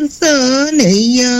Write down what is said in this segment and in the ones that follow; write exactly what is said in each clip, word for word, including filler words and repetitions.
சானையா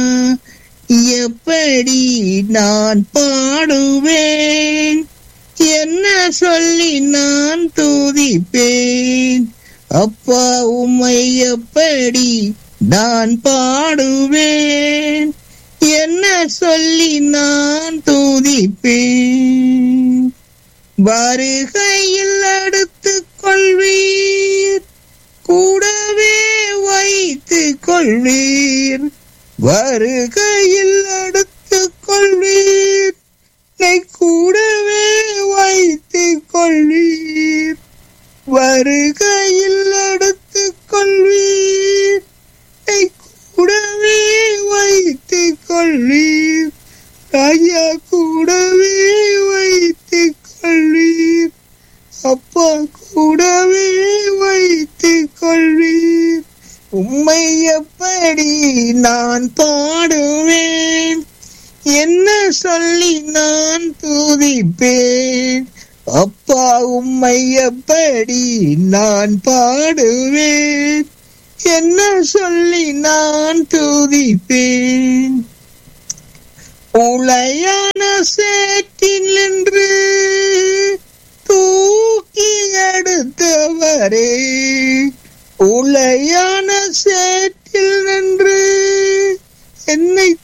எப்படி நான் பாடுவேன், என்ன சொல்லி நான் துதிப்பேன். அப்பா உம்மை எப்படி நான் பாடுவேன், என்ன சொல்லி நான் துதிப்பேன். வருகையில் எடுத்துக் கொள்வீர், கூடவே வைத்துக் கொள்வீர். வருகையில் எடுத்துக் கொள்வீர், கூடவே வைத்துக் கொள்வீர். வருகையில் எடுத்துக் கொள்வீர், கூடவே வைத்துக் கொள்வீர். ராஜா கூடவே வைத்துக் கொள்வீர். அப்பா கூடவே வைத்துக் கொள்வீர். உம்மை எப்படி நான் பாடுவேன், என்ன சொல்லி நான் துதிப்பேன். அப்பா உம்மை எப்படி நான் பாடுவேன், என்ன சொல்லி நான் துதிப்பேன். உளையான சேற்றில் நின்று தூக்கி எடுத்தவரே, உளையான சேற்றில் நின்று என்னை